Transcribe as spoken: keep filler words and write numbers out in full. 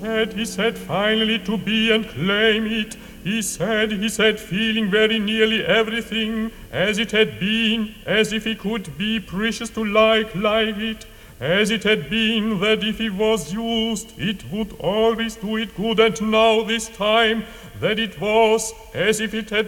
said, he said finally to be and claim it. He said, he said, feeling very nearly everything as it had been, as if he could be precious to like, like it, as it had been that if he was used, it would always do it good, and now this time that it was as if it had